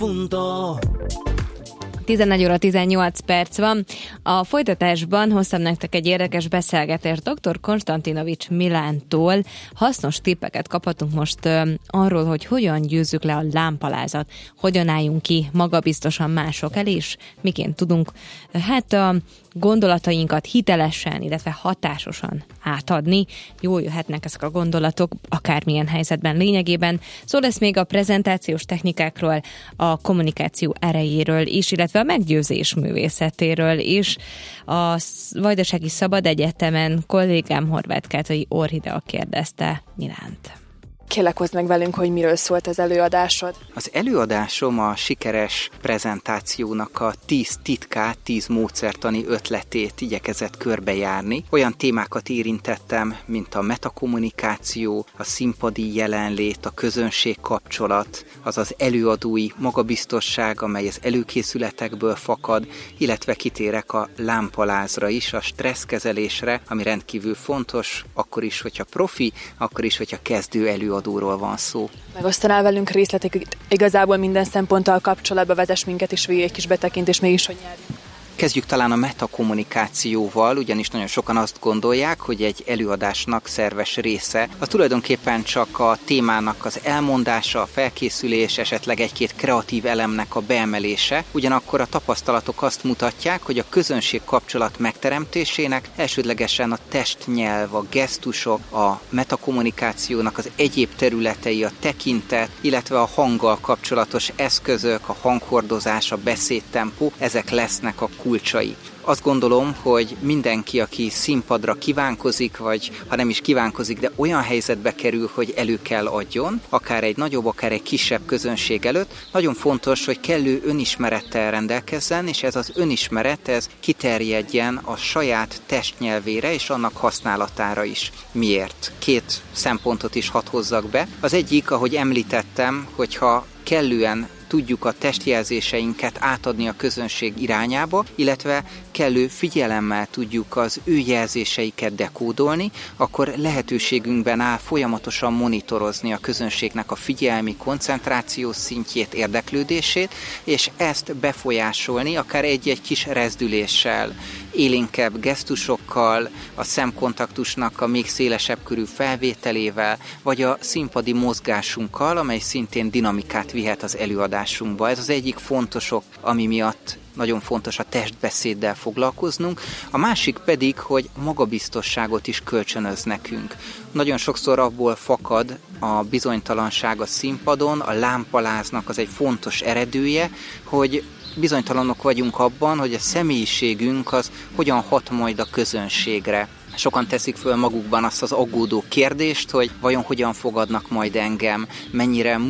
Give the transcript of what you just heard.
Punto. 11 óra 18 perc van. A folytatásban hoztam nektek egy érdekes beszélgetést dr. Konstantinovics Milántól. Hasznos tippeket kaphatunk most arról, hogy hogyan győzzük le a lámpalázat, hogyan álljunk ki magabiztosan mások elé, és miként tudunk a gondolatainkat hitelesen, illetve hatásosan átadni. Jól jöhetnek ezek a gondolatok, akármilyen helyzetben lényegében. Szó lesz még a prezentációs technikákról, a kommunikáció erejéről is, illetve a meggyőzés művészetéről is. A Vajdasági Szabad Egyetemen kollégám Horváth Kátai Orhidea kérdezte Milánt. Kérlek, hozd meg velünk, hogy miről szólt az előadásod. Az előadásom a sikeres prezentációnak a 10 titkát, 10 módszertani ötletét igyekezett körbejárni. Olyan témákat érintettem, mint a metakommunikáció, a színpadi jelenlét, a közönségkapcsolat, az előadói magabiztosság, amely az előkészületekből fakad, illetve kitérek a lámpalázra is, a stresszkezelésre, ami rendkívül fontos, akkor is, hogyha profi, akkor is, hogyha kezdő előadóról van szó. Megosztanál velünk részleteket, igazából minden szemponttal kapcsolatba vezess minket is végig egy kis betekintés, mégis hogy nyerjünk. Kezdjük talán a metakommunikációval, ugyanis nagyon sokan azt gondolják, hogy egy előadásnak szerves része az tulajdonképpen csak a témának az elmondása, a felkészülés, esetleg egy-két kreatív elemnek a beemelése. Ugyanakkor a tapasztalatok azt mutatják, hogy a közönség kapcsolat megteremtésének elsődlegesen a testnyelv, a gesztusok, a metakommunikációnak az egyéb területei, a tekintet, illetve a hanggal kapcsolatos eszközök, a hanghordozás, a beszédtempó, ezek lesznek a kulcsai. Azt gondolom, hogy mindenki, aki színpadra kívánkozik, vagy ha nem is kívánkozik, de olyan helyzetbe kerül, hogy elő kell adjon, akár egy nagyobb, akár egy kisebb közönség előtt, nagyon fontos, hogy kellő önismerettel rendelkezzen, és ez az önismeret, ez kiterjedjen a saját testnyelvére és annak használatára is. Miért? 2 szempontot is hadd hozzak be. Az egyik, ahogy említettem, hogyha kellően tudjuk a testjelzéseinket átadni a közönség irányába, illetve kellő figyelemmel tudjuk az ő jelzéseiket dekódolni, akkor lehetőségünkben áll folyamatosan monitorozni a közönségnek a figyelmi koncentrációs szintjét, érdeklődését, és ezt befolyásolni akár egy-egy kis rezdüléssel, élénkebb gesztusokkal, a szemkontaktusnak a még szélesebb körű felvételével, vagy a színpadi mozgásunkkal, amely szintén dinamikát vihet az előadásunkba. Ez az egyik fontos ok, ami miatt nagyon fontos a testbeszéddel foglalkoznunk. A másik pedig, hogy magabiztosságot is kölcsönöz nekünk. Nagyon sokszor abból fakad a bizonytalanság a színpadon, a lámpaláznak az egy fontos eredője, hogy bizonytalanok vagyunk abban, hogy a személyiségünk az hogyan hat majd a közönségre. Sokan teszik föl magukban azt az aggódó kérdést, hogy vajon hogyan fogadnak majd engem, mennyire